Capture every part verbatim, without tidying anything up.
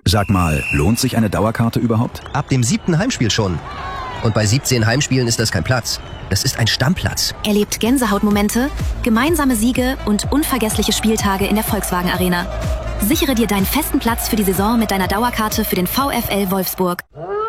Sag mal, lohnt sich eine Dauerkarte überhaupt? Ab dem siebten Heimspiel schon. Und bei siebzehn Heimspielen ist das kein Platz. Das ist ein Stammplatz. Erlebt Gänsehautmomente, gemeinsame Siege und unvergessliche Spieltage in der Volkswagen Arena. Sichere dir deinen festen Platz für die Saison mit deiner Dauerkarte für den VfL Wolfsburg.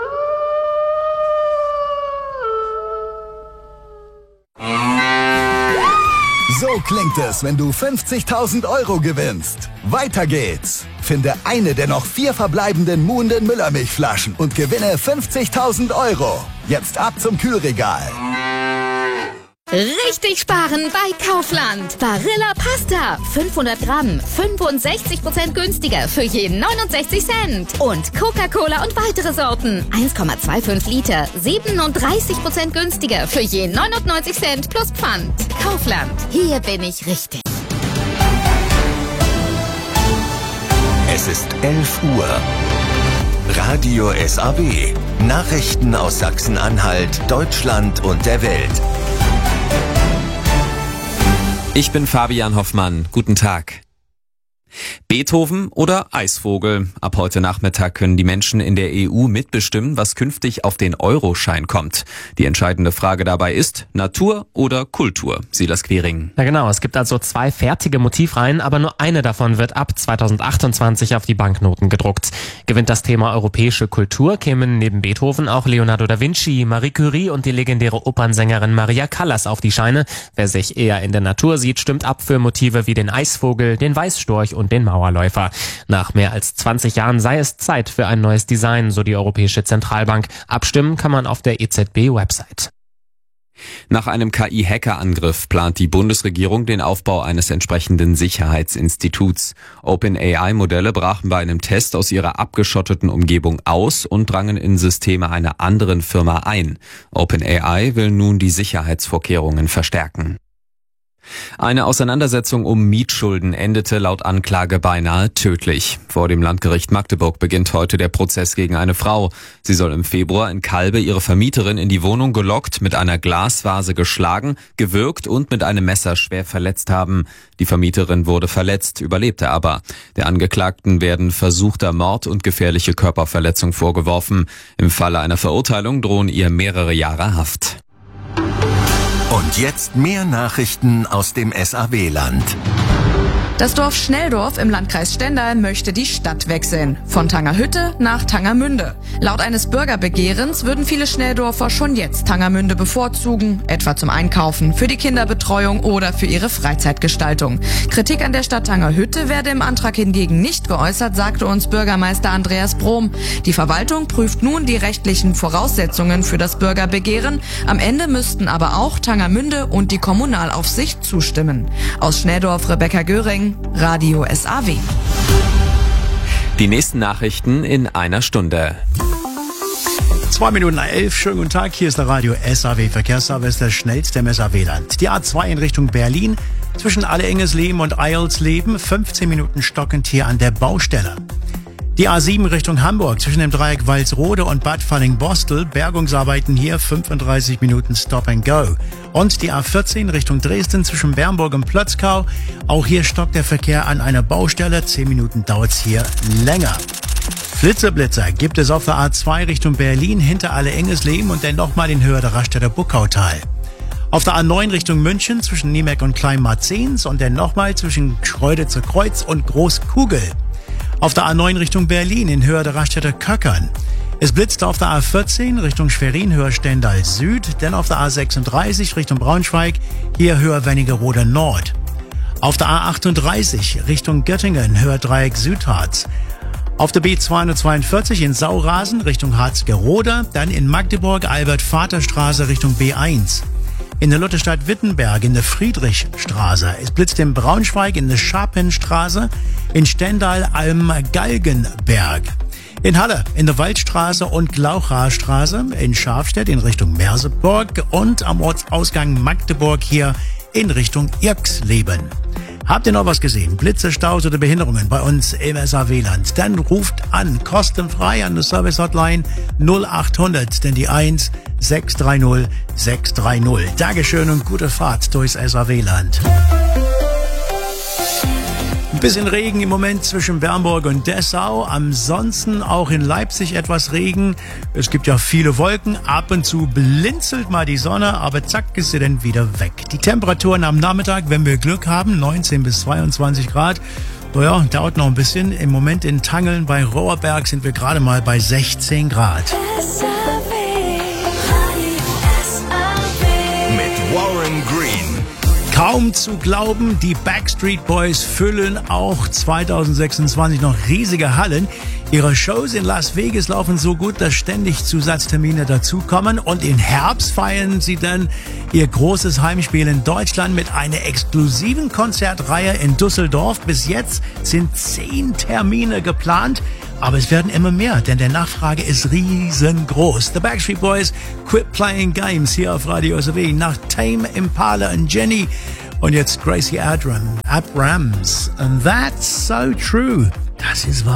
So klingt es, wenn du fünfzigtausend Euro gewinnst. Weiter geht's. Finde eine der noch vier verbleibenden Muhnden Müllermilchflaschen und gewinne fünfzigtausend Euro. Jetzt ab zum Kühlregal. Richtig sparen bei Kaufland. Barilla Pasta. fünfhundert Gramm. fünfundsechzig Prozent günstiger für jeden neunundsechzig Cent. Und Coca-Cola und weitere Sorten. eins Komma fünfundzwanzig Liter. siebenunddreißig Prozent günstiger für jeden neunundneunzig Cent plus Pfand. Kaufland. Hier bin ich richtig. Es ist elf Uhr. Radio S A W. Nachrichten aus Sachsen-Anhalt, Deutschland und der Welt. Ich bin Fabian Hoffmann. Guten Tag. Beethoven oder Eisvogel? Ab heute Nachmittag können die Menschen in der E U mitbestimmen, was künftig auf den Euroschein kommt. Die entscheidende Frage dabei ist Natur oder Kultur. Silas Quiring. Ja genau, es gibt also zwei fertige Motivreihen, aber nur eine davon wird ab zweitausendachtundzwanzig auf die Banknoten gedruckt. Gewinnt das Thema europäische Kultur, kämen neben Beethoven auch Leonardo da Vinci, Marie Curie und die legendäre Opernsängerin Maria Callas auf die Scheine. Wer sich eher in der Natur sieht, stimmt ab für Motive wie den Eisvogel, den Weißstorch und den Mauerläufer. Nach mehr als zwanzig Jahren sei es Zeit für ein neues Design, so die Europäische Zentralbank. Abstimmen kann man auf der E Z B-Website. Nach einem K I-Hackerangriff plant die Bundesregierung den Aufbau eines entsprechenden Sicherheitsinstituts. OpenAI-Modelle brachen bei einem Test aus ihrer abgeschotteten Umgebung aus und drangen in Systeme einer anderen Firma ein. OpenAI will nun die Sicherheitsvorkehrungen verstärken. Eine Auseinandersetzung um Mietschulden endete laut Anklage beinahe tödlich. Vor dem Landgericht Magdeburg beginnt heute der Prozess gegen eine Frau. Sie soll im Februar in Kalbe ihre Vermieterin in die Wohnung gelockt, mit einer Glasvase geschlagen, gewürgt und mit einem Messer schwer verletzt haben. Die Vermieterin wurde verletzt, überlebte aber. Der Angeklagten werden versuchter Mord und gefährliche Körperverletzung vorgeworfen. Im Falle einer Verurteilung drohen ihr mehrere Jahre Haft. Und jetzt mehr Nachrichten aus dem S A W-Land. Das Dorf Schnelldorf im Landkreis Stendal möchte die Stadt wechseln. Von Tangerhütte nach Tangermünde. Laut eines Bürgerbegehrens würden viele Schnelldorfer schon jetzt Tangermünde bevorzugen, etwa zum Einkaufen, für die Kinderbetreuung oder für ihre Freizeitgestaltung. Kritik an der Stadt Tangerhütte werde im Antrag hingegen nicht geäußert, sagte uns Bürgermeister Andreas Brom. Die Verwaltung prüft nun die rechtlichen Voraussetzungen für das Bürgerbegehren. Am Ende müssten aber auch Tangermünde und die Kommunalaufsicht zustimmen. Aus Schnelldorf Rebecca Göring, Radio S A W. Die nächsten Nachrichten in einer Stunde. Zwei Minuten nach elf, schönen guten Tag, hier ist der Radio S A W Verkehrsservice, der schnellste im S A W-Land. Die A zwei in Richtung Berlin, zwischen Allerengesleben und Eilsleben, fünfzehn Minuten stockend hier an der Baustelle. Die A sieben Richtung Hamburg, zwischen dem Dreieck Walsrode und Bad Falling-Bostel, Bergungsarbeiten hier, fünfunddreißig Minuten Stop and Go. Und die A vierzehn Richtung Dresden, zwischen Bernburg und Plötzkau, auch hier stockt der Verkehr an einer Baustelle, zehn Minuten dauert's hier länger. Flitzeblitzer gibt es auf der A zwei Richtung Berlin, hinter Allerengesleben und dann nochmal in Höhe der Raststätter Buckautal. Auf der A neun Richtung München, zwischen Niemek und Kleinmarzens und dann nochmal zwischen Schreuditzer Kreuz und Großkugel. Auf der A neun Richtung Berlin in Höhe der Raststätter Köckern. Es blitzt auf der A vierzehn Richtung Schwerin, höher Stendal Süd, dann auf der A sechsunddreißig Richtung Braunschweig, hier höher Wernigerode Nord. Auf der A achtunddreißig Richtung Göttingen, höher Dreieck Südharz. Auf der B zweihundertzweiundvierzig in Saurasen Richtung Harzgerode, dann in Magdeburg Albert-Vater-Straße Richtung B eins. In der Lutherstadt Wittenberg in der Friedrichstraße. Es blitzt in Braunschweig in der Scharpenstraße, in Stendal am Galgenberg. In Halle in der Waldstraße und Glauchastraße, in Schafstedt in Richtung Merseburg und am Ortsausgang Magdeburg hier in Richtung Irxleben. Habt ihr noch was gesehen? Blitze, Staus oder Behinderungen bei uns im S A W-Land? Dann ruft an, kostenfrei an der Service-Hotline null achthundert, denn die eins sechs drei null sechs drei null. Dankeschön und gute Fahrt durchs S A W-Land. Bisschen Regen im Moment zwischen Bernburg und Dessau. Ansonsten auch in Leipzig etwas Regen. Es gibt ja viele Wolken. Ab und zu blinzelt mal die Sonne, aber zack ist sie dann wieder weg. Die Temperaturen am Nachmittag, wenn wir Glück haben, neunzehn bis zweiundzwanzig Grad. Naja, dauert noch ein bisschen. Im Moment in Tangeln bei Rohrberg sind wir gerade mal bei sechzehn Grad. Mit Warren Green. Kaum zu glauben, die Backstreet Boys füllen auch zwanzig sechsundzwanzig noch riesige Hallen. Ihre Shows in Las Vegas laufen so gut, dass ständig Zusatztermine dazukommen. Und im Herbst feiern sie dann ihr großes Heimspiel in Deutschland mit einer exklusiven Konzertreihe in Düsseldorf. Bis jetzt sind zehn Termine geplant. Aber es werden immer mehr, denn der Nachfrage ist riesengroß. The Backstreet Boys, Quit Playing Games hier auf Radio S A W. Nach Tame Impala und Jenny und jetzt Gracie Adram, Abrams. And that's so true. Das ist wahr.